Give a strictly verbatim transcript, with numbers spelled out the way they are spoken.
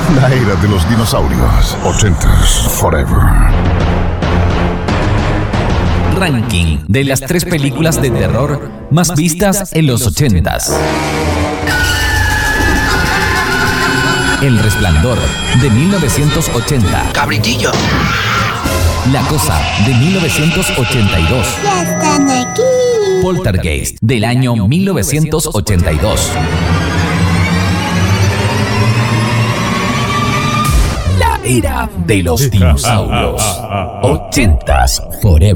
La era de los dinosaurios. Ochentas forever. Ranking de las tres películas de terror más vistas en los ochentas. El Resplandor, de mil novecientos ochenta. ¡Cabritillo! La Cosa, de mil novecientos ochenta y dos. ¡Ya están aquí! Poltergeist, del año mil novecientos ochenta y dos. La era de los dinosaurios. Ochentas forever.